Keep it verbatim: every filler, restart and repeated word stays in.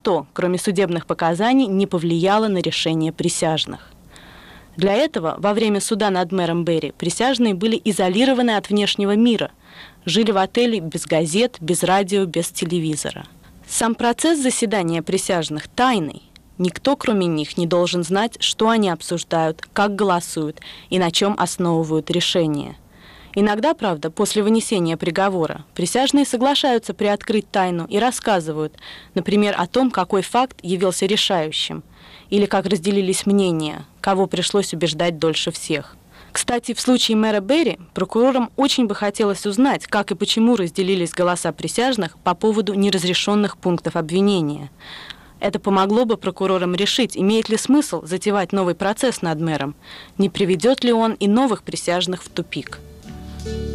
Ничто, кроме судебных показаний, не повлияло на решение присяжных. Для этого во время суда над мэром Берри присяжные были изолированы от внешнего мира, жили в отеле без газет, без радио, без телевизора. Сам процесс заседания присяжных тайный. Никто, кроме них, не должен знать, что они обсуждают, как голосуют и на чем основывают решения. Иногда, правда, после вынесения приговора присяжные соглашаются приоткрыть тайну и рассказывают, например, о том, какой факт явился решающим, или как разделились мнения, кого пришлось убеждать дольше всех. Кстати, в случае мэра Берри прокурорам очень бы хотелось узнать, как и почему разделились голоса присяжных по поводу неразрешенных пунктов обвинения. Это помогло бы прокурорам решить, имеет ли смысл затевать новый процесс над мэром, не приведет ли он и новых присяжных в тупик.